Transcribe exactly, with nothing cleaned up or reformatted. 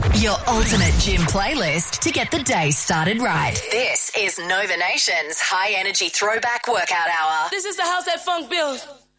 Your ultimate gym playlist to get the day started right. This is Nova Nation's High Energy Throwback Workout Hour. This is the house that funk builds.